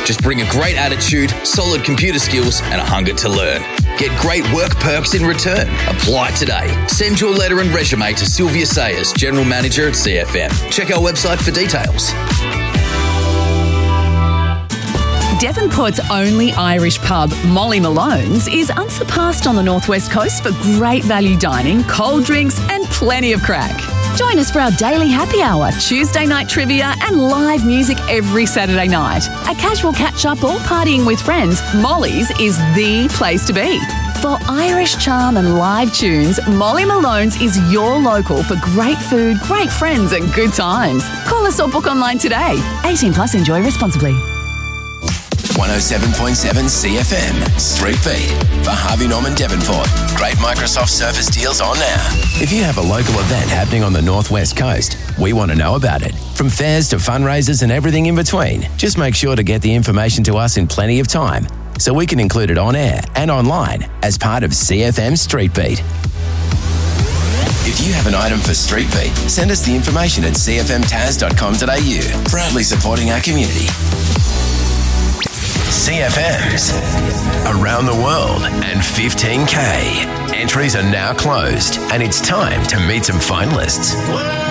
Just bring a great attitude, solid computer skills, and a hunger to learn. Get great work perks in return. Apply today. Send your letter and resume to Sylvia Sayers, General Manager at CFM. Check our website for details. Devonport's only Irish pub, Molly Malone's, is unsurpassed on the northwest coast for great value dining, cold drinks and plenty of crack. Join us for our daily happy hour, Tuesday night trivia and live music every Saturday night. A casual catch-up or partying with friends, Molly's is the place to be. For Irish charm and live tunes, Molly Malone's is your local for great food, great friends and good times. Call us or book online today. 18 plus, enjoy responsibly. 107.7 CFM, Street Beat, for Harvey Norman Devonport. Great Microsoft Surface deals on now. If you have a local event happening on the Northwest Coast, we want to know about it. From fairs to fundraisers and everything in between, just make sure to get the information to us in plenty of time so we can include it on air and online as part of CFM Street Beat. If you have an item for Street Beat, send us the information at cfmtaz.com.au, proudly supporting our community. CFMs around the world and 15K. Entries are now closed and it's time to meet some finalists.